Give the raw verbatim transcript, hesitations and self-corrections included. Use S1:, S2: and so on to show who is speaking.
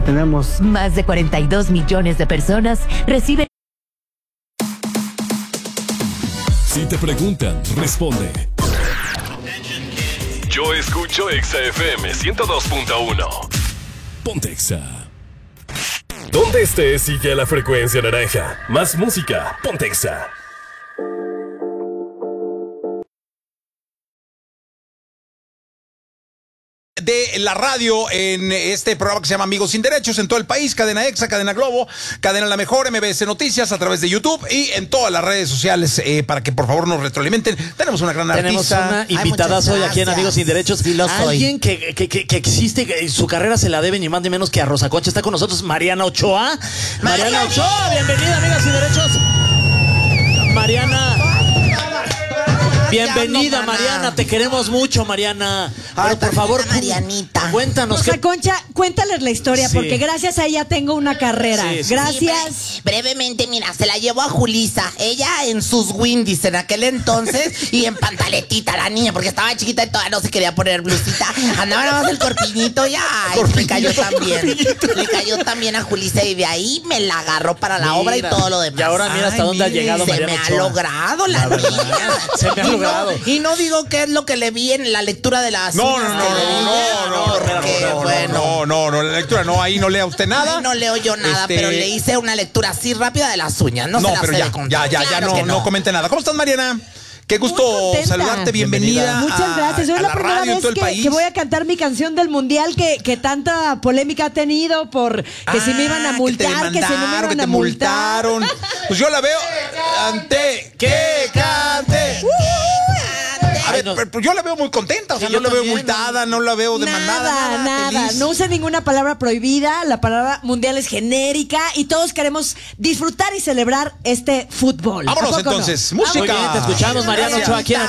S1: tenemos.
S2: Más de cuarenta y dos millones de personas reciben.
S3: Si te preguntan, responde. Yo escucho Exa F M ciento dos punto uno. Ponte Exa. Donde estés, sigue la frecuencia naranja. Más música, ponte Exa.
S4: De la radio en este programa que se llama Amigos Sin Derechos en todo el país, Cadena Exa, Cadena Globo, Cadena La Mejor, M B S Noticias a través de YouTube y en todas las redes sociales eh, para que por favor nos retroalimenten. Tenemos una gran
S5: Tenemos
S4: artista.
S5: una invitada hoy aquí en Amigos Sin Derechos.
S6: Sí lo soy.
S5: Alguien que, que, que, que existe, que su carrera se la debe ni más ni menos que a Rosa Concha. Está con nosotros Mariana Ochoa. Mariana, Mariana Ochoa, bienvenida, Amigas Sin Derechos. Mariana. Bienvenida, Mariana, te queremos mucho, Mariana. Pero por favor,
S6: Marianita.
S5: Cuéntanos.
S7: Rosa
S5: ¿qué...
S7: Concha, cuéntales la historia,
S5: Sí.
S7: porque gracias a ella tengo una carrera.
S5: Sí, sí.
S7: Gracias.
S6: Sí, bre- brevemente, mira, se la llevó a Julisa. Ella en sus Windys en aquel entonces y en pantaletita, la niña, porque estaba chiquita y todavía no se quería poner blusita. Andaba nada más el corpiñito y ay, le cayó también. Le cayó también a Julisa y de ahí me la agarró para la
S5: Mira.
S6: obra y todo lo demás.
S5: Y ahora mira hasta
S4: Ay,
S5: dónde ha
S4: mire,
S5: llegado
S6: Se
S5: Mariana
S6: me ha
S5: Ochoa.
S6: logrado la,
S5: La verdad.
S6: niña.
S5: Se me ha
S6: Y no-
S5: logrado.
S6: Y no digo qué es lo que le vi en la lectura de las
S4: No, no,
S6: uñas
S4: no,
S6: que le vi,
S4: no, no, no,
S6: porque,
S4: no, no,
S6: bueno.
S4: no, no, no, la lectura no, ahí no lea usted nada.
S6: Ay, no leo yo nada,
S4: Este-
S6: pero le hice una lectura así rápida de las uñas. No,
S4: No,
S6: se las
S4: pero
S6: sé
S4: ya,
S6: de contar.
S4: ya, ya, ya,
S6: Claro
S4: no,
S6: que
S4: no comente nada. ¿Cómo estás, Mariana? Qué gusto
S7: Muy contenta.
S4: saludarte, bienvenida.
S5: Bienvenida.
S7: Muchas
S4: a-
S7: gracias. Hoy
S4: a
S7: es la,
S4: la
S7: primera
S4: radio en
S7: vez
S4: todo el
S7: que,
S4: país.
S7: que voy a cantar mi canción del mundial que, que tanta polémica ha tenido por que si me iban a
S4: Ah,
S7: multar, que,
S4: te
S7: si no me
S4: demandaron,
S7: iban
S4: que
S7: a
S4: te
S7: multar.
S4: multaron. Pues yo la veo ante que cante. A ver,
S5: Ay, no.
S4: pero yo la veo muy contenta, o sea,
S5: Sí,
S4: no
S5: yo
S4: la veo
S5: también,
S4: multada, no la veo demandada.
S7: Nada, nada.
S4: feliz.
S7: No use ninguna palabra prohibida. La palabra mundial es genérica y todos queremos disfrutar y celebrar este fútbol. ¿A
S4: Vámonos
S7: poco no?
S4: entonces,
S5: Muy
S4: música.
S5: bien, te escuchamos, Mariana
S4: Gracias.
S5: Ochoa, aquí en